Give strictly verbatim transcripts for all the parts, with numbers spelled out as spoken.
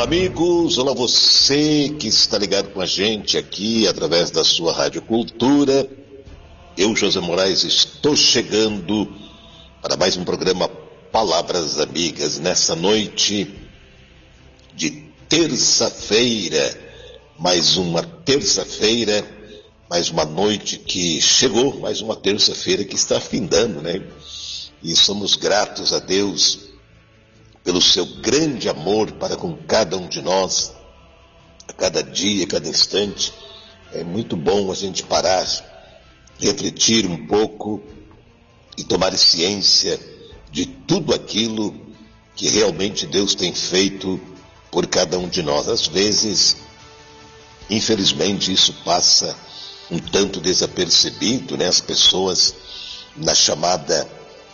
Olá amigos, olá você que está ligado com a gente aqui através da sua Rádio Cultura. Eu, José Moraes, estou chegando para mais um programa Palavras Amigas, nessa noite de terça-feira, mais uma terça-feira, mais uma noite que chegou, mais uma terça-feira que está findando, né? E somos gratos a Deus pelo seu grande amor para com cada um de nós, a cada dia, a cada instante. É muito bom a gente parar, refletir um pouco e tomar ciência de tudo aquilo que realmente Deus tem feito por cada um de nós. Às vezes, infelizmente, isso passa um tanto desapercebido, né? As pessoas, na chamada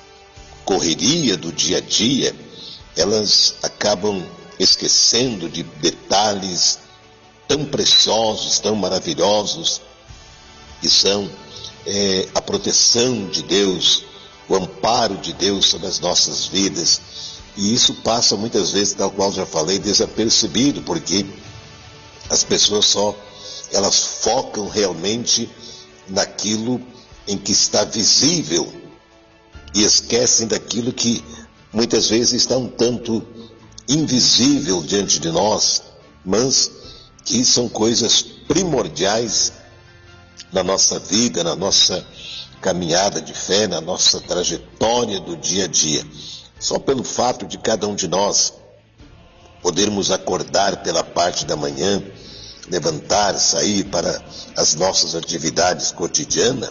correria do dia a dia, elas acabam esquecendo de detalhes tão preciosos, tão maravilhosos, que são é, a proteção de Deus, o amparo de Deus sobre as nossas vidas. E isso passa muitas vezes, tal qual já falei, desapercebido, porque as pessoas só, elas focam realmente naquilo em que está visível e esquecem daquilo que muitas vezes está um tanto invisível diante de nós, mas que são coisas primordiais na nossa vida, na nossa caminhada de fé, na nossa trajetória do dia a dia. Só pelo fato de cada um de nós podermos acordar pela parte da manhã, levantar, sair para as nossas atividades cotidianas,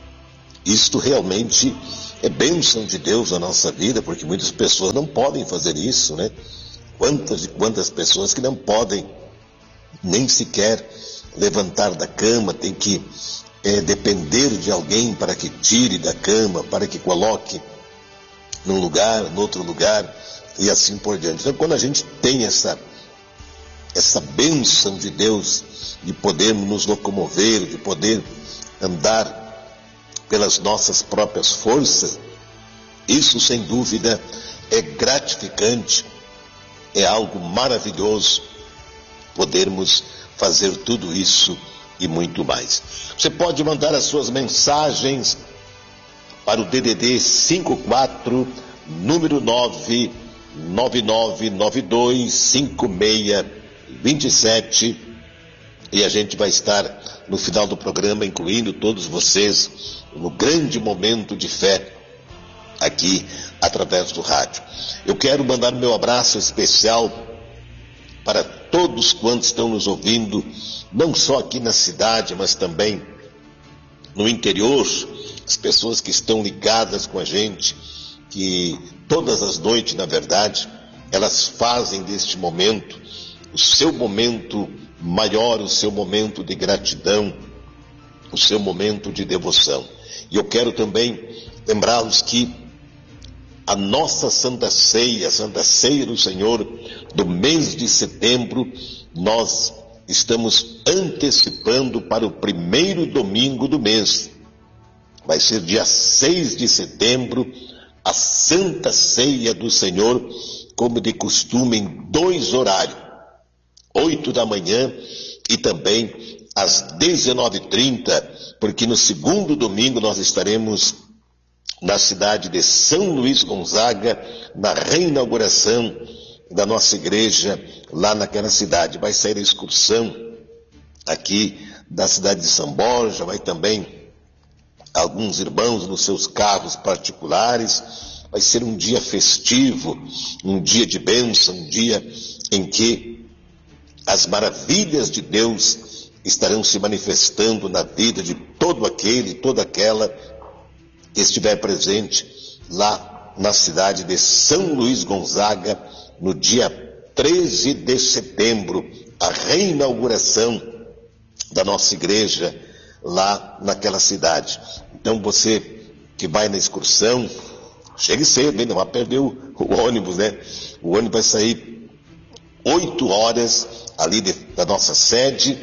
isto realmente é bênção de Deus na nossa vida, porque muitas pessoas não podem fazer isso, né? Quantas e quantas pessoas que não podem nem sequer levantar da cama, tem que é, depender de alguém para que tire da cama, para que coloque num lugar, no outro lugar, e assim por diante. Então, quando a gente tem essa, essa bênção de Deus, de podermos nos locomover, de poder andar pelas nossas próprias forças, isso sem dúvida é gratificante, é algo maravilhoso podermos fazer tudo isso e muito mais. Você pode mandar as suas mensagens para o D D D cinco quatro, número nove nove nove nove dois cinco seis dois sete, e a gente vai estar no final do programa incluindo todos vocês no grande momento de fé aqui através do rádio. Eu quero mandar meu abraço especial para todos quantos estão nos ouvindo, não só aqui na cidade, mas também no interior, as pessoas que estão ligadas com a gente, que todas as noites, na verdade, elas fazem deste momento o seu momento maior, o seu momento de gratidão, o seu momento de devoção. E eu quero também lembrá-los que a nossa Santa Ceia, a Santa Ceia do Senhor, do mês de setembro, nós estamos antecipando para o primeiro domingo do mês. Vai ser dia seis de setembro, a Santa Ceia do Senhor, como de costume, em dois horários, oito da manhã e também às dezenove e trinta, porque no segundo domingo nós estaremos na cidade de São Luís Gonzaga, na reinauguração da nossa igreja lá naquela cidade. Vai sair a excursão aqui da cidade de São Borja, vai também alguns irmãos nos seus carros particulares. Vai ser um dia festivo, um dia de bênção, um dia em que as maravilhas de Deus estarão se manifestando na vida de todo aquele, toda aquela que estiver presente lá na cidade de São Luís Gonzaga, no dia treze de setembro, a reinauguração da nossa igreja lá naquela cidade. Então você que vai na excursão, chegue cedo, hein? Não vai perder o, o ônibus, né? O ônibus vai sair oito horas ali de, da nossa sede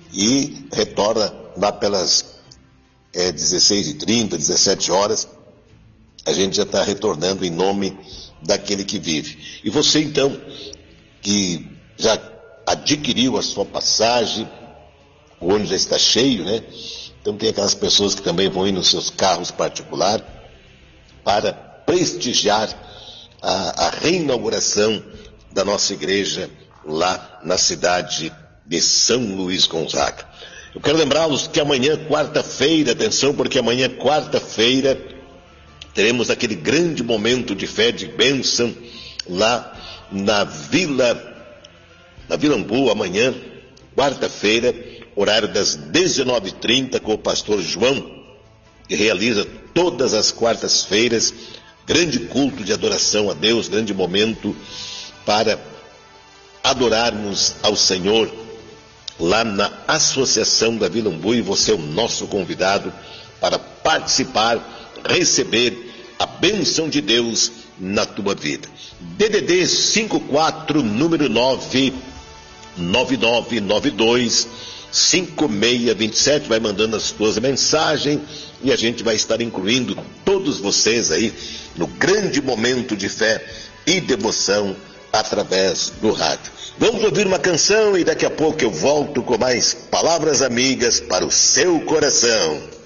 e retorna lá pelas é, dezesseis e trinta, dezessete horas. A gente já está retornando em nome daquele que vive. E você então, que já adquiriu a sua passagem, o ônibus já está cheio, né? Então tem aquelas pessoas que também vão ir nos seus carros particulares para prestigiar a, a reinauguração da nossa igreja lá na cidade de São Luís Gonzaga. Eu quero lembrá-los que amanhã, quarta-feira, atenção, porque amanhã, quarta-feira, teremos aquele grande momento de fé, de bênção, lá na Vila, na Vila Ambu, amanhã, quarta-feira, horário das dezenove e trinta, com o pastor João, que realiza todas as quartas-feiras, grande culto de adoração a Deus, grande momento para adorarmos ao Senhor, lá na Associação da Vila Ambu, e você é o nosso convidado para participar, receber a bênção de Deus na tua vida. D D D cinco quatro, número nove nove nove nove dois cinco seis dois sete, vai mandando as tuas mensagens e a gente vai estar incluindo todos vocês aí no grande momento de fé e devoção através do rádio. Vamos ouvir uma canção e daqui a pouco eu volto com mais palavras amigas para o seu coração.